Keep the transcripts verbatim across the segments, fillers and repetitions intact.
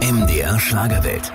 M D R Schlagerwelt.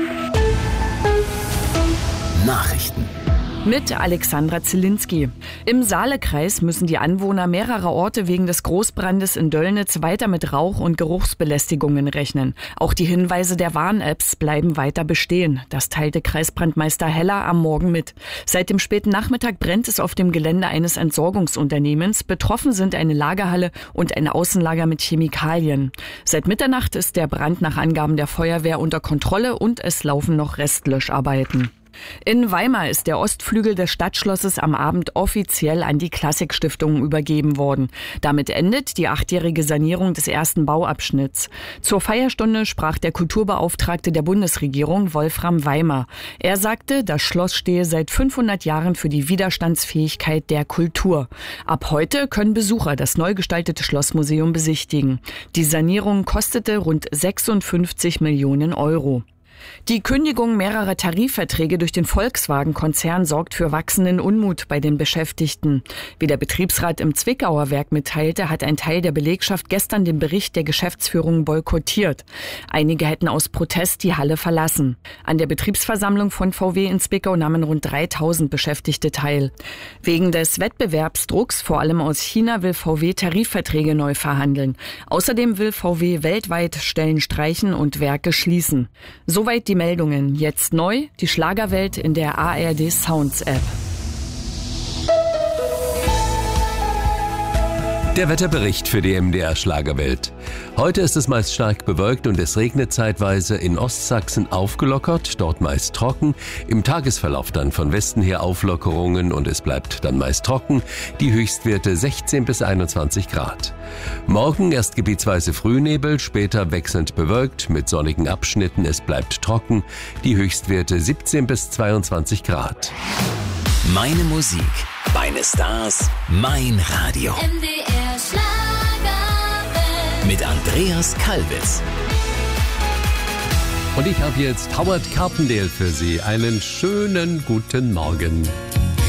Nachrichten. Mit Alexandra Zielinski. Im Saalekreis müssen die Anwohner mehrerer Orte wegen des Großbrandes in Döllnitz weiter mit Rauch- und Geruchsbelästigungen rechnen. Auch die Hinweise der Warn-Apps bleiben weiter bestehen. Das teilte Kreisbrandmeister Heller am Morgen mit. Seit dem späten Nachmittag brennt es auf dem Gelände eines Entsorgungsunternehmens. Betroffen sind eine Lagerhalle und ein Außenlager mit Chemikalien. Seit Mitternacht ist der Brand nach Angaben der Feuerwehr unter Kontrolle und es laufen noch Restlöscharbeiten. In Weimar ist der Ostflügel des Stadtschlosses am Abend offiziell an die Klassik-Stiftung übergeben worden. Damit endet die achtjährige Sanierung des ersten Bauabschnitts. Zur Feierstunde sprach der Kulturbeauftragte der Bundesregierung, Wolfram Weimar. Er sagte, das Schloss stehe seit fünfhundert Jahren für die Widerstandsfähigkeit der Kultur. Ab heute können Besucher das neu gestaltete Schlossmuseum besichtigen. Die Sanierung kostete rund sechsundfünfzig Millionen Euro. Die Kündigung mehrerer Tarifverträge durch den Volkswagen-Konzern sorgt für wachsenden Unmut bei den Beschäftigten. Wie der Betriebsrat im Zwickauer Werk mitteilte, hat ein Teil der Belegschaft gestern den Bericht der Geschäftsführung boykottiert. Einige hätten aus Protest die Halle verlassen. An der Betriebsversammlung von V W in Zwickau nahmen rund dreitausend Beschäftigte teil. Wegen des Wettbewerbsdrucks, vor allem aus China, will V W Tarifverträge neu verhandeln. Außerdem will V W weltweit Stellen streichen und Werke schließen. Soweit die Meldungen. Jetzt neu, die Schlagerwelt in der A R D Sounds App. Der Wetterbericht für die M D R Schlagerwelt. Heute ist es meist stark bewölkt und es regnet zeitweise, in Ostsachsen aufgelockert, dort meist trocken. Im Tagesverlauf dann von Westen her Auflockerungen und es bleibt dann meist trocken. Die Höchstwerte sechzehn bis einundzwanzig Grad. Morgen erst gebietsweise Frühnebel, später wechselnd bewölkt mit sonnigen Abschnitten. Es bleibt trocken. Die Höchstwerte siebzehn bis zweiundzwanzig Grad. Meine Musik, meine Stars, mein Radio. M D R Schlagerwelt. Mit Andreas Kalbitz. Und ich habe jetzt Howard Carpendale für Sie. Einen schönen guten Morgen.